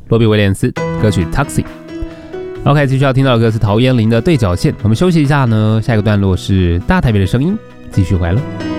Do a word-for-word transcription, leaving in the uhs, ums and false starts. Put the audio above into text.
罗比威廉斯，歌曲 Taxi。OK， 继续要听到的歌是陶渊明的对角线。我们休息一下呢，下一个段落是大台北的声音，继续回来了。